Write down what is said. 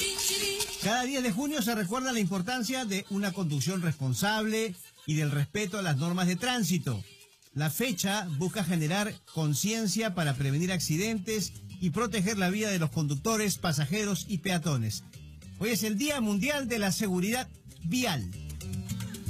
Cada 10 de junio se recuerda la importancia de una conducción responsable y del respeto a las normas de tránsito. La fecha busca generar conciencia para prevenir accidentes y proteger la vida de los conductores, pasajeros y peatones. Hoy es el Día Mundial de la Seguridad Vial.